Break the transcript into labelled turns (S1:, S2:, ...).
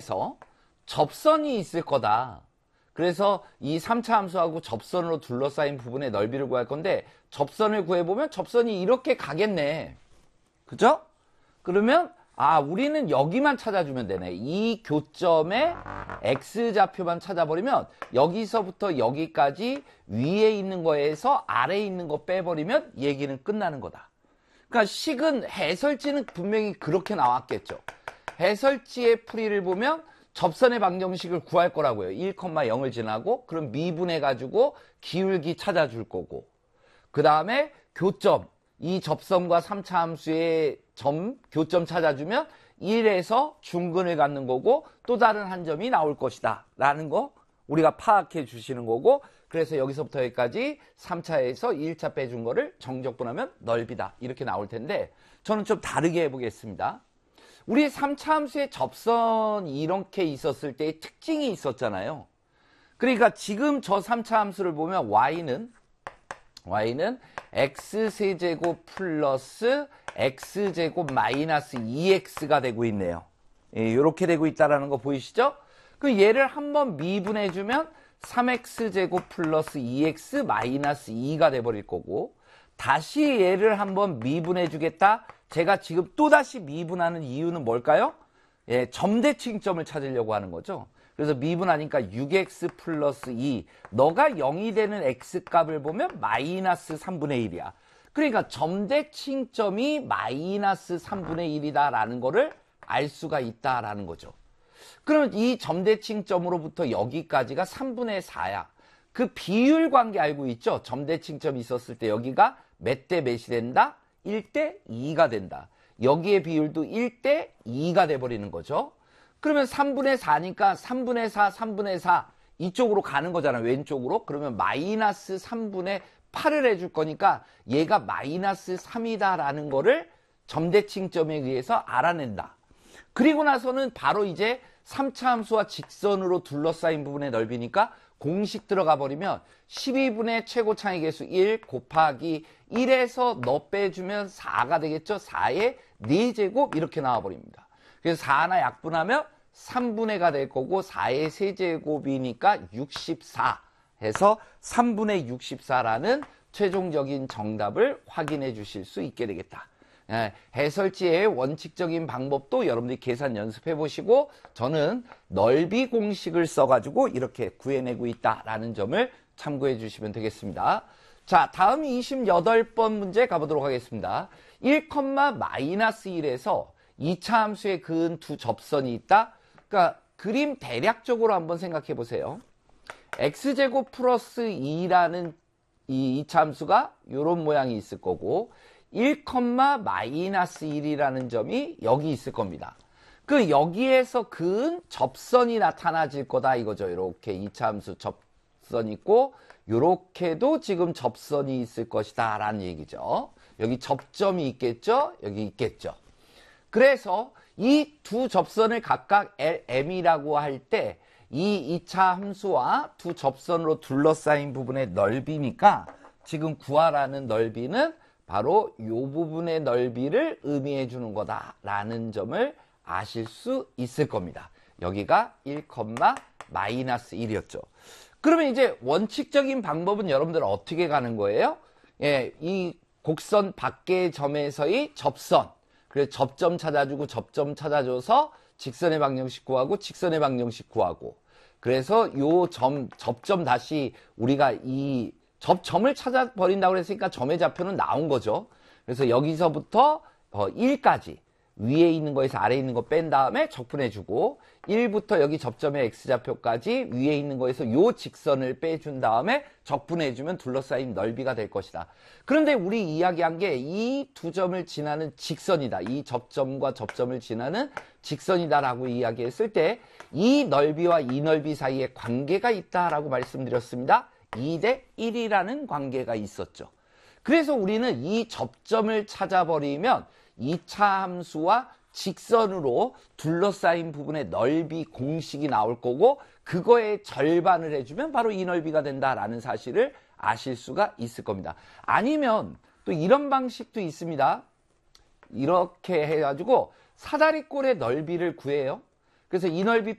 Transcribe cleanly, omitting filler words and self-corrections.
S1: 위에서 접선이 있을 거다. 그래서 이 3차 함수하고 접선으로 둘러싸인 부분의 넓이를 구할 건데 접선을 구해보면 접선이 이렇게 가겠네. 그죠? 그러면 우리는 여기만 찾아주면 되네. 이 교점의 X좌표만 찾아버리면 여기서부터 여기까지 위에 있는 거에서 아래에 있는 거 빼버리면 얘기는 끝나는 거다. 그러니까 식은 해설지는 분명히 그렇게 나왔겠죠. 해설지의 풀이를 보면 접선의 방정식을 구할 거라고요. 1,0을 지나고 그럼 미분해가지고 기울기 찾아줄 거고 그 다음에 교점 이 접선과 3차 함수의 교점 찾아주면 1에서 중근을 갖는 거고 또 다른 한 점이 나올 것이다 라는 거 우리가 파악해 주시는 거고 그래서 여기서부터 여기까지 3차에서 1차 빼준 거를 정적분하면 넓이다 이렇게 나올 텐데 저는 좀 다르게 해보겠습니다. 우리 3차 함수의 접선이 이렇게 있었을 때의 특징이 있었잖아요. 그러니까 지금 저 3차 함수를 보면 y는 x세제곱 플러스 x제곱 마이너스 2x가 되고 있네요. 이렇게 되고 있다는 거 보이시죠? 그 얘를 한번 미분해주면 3x제곱 플러스 2x 마이너스 2가 돼버릴 거고 다시 얘를 한번 미분해주겠다. 제가 지금 또다시 미분하는 이유는 뭘까요? 점대칭점을 찾으려고 하는 거죠. 그래서 미분하니까 6x 플러스 2 너가 0이 되는 x값을 보면 마이너스 3분의 1이야. 그러니까 점대칭점이 마이너스 3분의 1이다 라는 거를 알 수가 있다라는 거죠. 그러면 이 점대칭점으로부터 여기까지가 3분의 4야. 그 비율 관계 알고 있죠? 점대칭점이 있었을 때 여기가 몇 대 몇이 된다? 1대 2가 된다. 여기의 비율도 1대 2가 돼버리는 거죠. 그러면 3분의 4니까 3분의 4, 3분의 4 이쪽으로 가는 거잖아. 왼쪽으로. 그러면 마이너스 3분의 8을 해줄 거니까 얘가 마이너스 3이다 라는 거를 점대칭점에 의해서 알아낸다. 그리고 나서는 바로 이제 3차 함수와 직선으로 둘러싸인 부분의 넓이니까 공식 들어가 버리면 12분의 최고차의 개수 1 곱하기 1에서 너 빼주면 4가 되겠죠. 4의 4제곱 이렇게 나와버립니다. 그래서 4 하나 약분하면 3분의가 될 거고 4의 세제곱이니까 64 해서 3분의 64라는 최종적인 정답을 확인해 주실 수 있게 되겠다. 해설지의 원칙적인 방법도 여러분들이 계산 연습해 보시고 저는 넓이 공식을 써가지고 이렇게 구해내고 있다라는 점을 참고해 주시면 되겠습니다. 자, 다음 28번 문제 가보도록 하겠습니다. 1, 마이너스 1에서 2차 함수에 그은 두 접선이 있다. 그러니까 그림 대략적으로 한번 생각해 보세요. x제곱 플러스 2라는 이 2차 함수가 이런 모양이 있을 거고 1, 마이너스 1이라는 점이 여기 있을 겁니다. 그 여기에서 그은 접선이 나타나질 거다 이거죠. 이렇게 2차 함수 접선이 있고 이렇게도 지금 접선이 있을 것이다 라는 얘기죠. 여기 접점이 있겠죠. 여기 있겠죠. 그래서 이 두 접선을 각각 LM이라고 할 때 이 2차 함수와 두 접선으로 둘러싸인 부분의 넓이니까 지금 구하라는 넓이는 바로 이 부분의 넓이를 의미해 주는 거다라는 점을 아실 수 있을 겁니다. 여기가 1, 마이너스 1이었죠. 그러면 이제 원칙적인 방법은 여러분들 어떻게 가는 거예요? 이 곡선 밖의 점에서의 접선. 그래서 접점 찾아주고 접점 찾아줘서 직선의 방정식 구하고 직선의 방정식 구하고 그래서 요 접점 다시 우리가 이 접점을 찾아버린다고 했으니까 점의 좌표는 나온 거죠. 그래서 여기서부터 1까지 위에 있는 거에서 아래에 있는 거 뺀 다음에 적분해주고 1부터 여기 접점의 x좌표까지 위에 있는 거에서 요 직선을 빼준 다음에 적분해주면 둘러싸인 넓이가 될 것이다. 그런데 우리 이야기한 게 이 두 점을 지나는 직선이다. 이 접점과 접점을 지나는 직선이다라고 이야기했을 때 이 넓이와 이 넓이 사이에 관계가 있다라고 말씀드렸습니다. 2대 1이라는 관계가 있었죠. 그래서 우리는 이 접점을 찾아버리면 2차 함수와 직선으로 둘러싸인 부분의 넓이 공식이 나올 거고 그거의 절반을 해주면 바로 이 넓이가 된다라는 사실을 아실 수가 있을 겁니다. 아니면 또 이런 방식도 있습니다. 이렇게 해가지고 사다리꼴의 넓이를 구해요. 그래서 이 넓이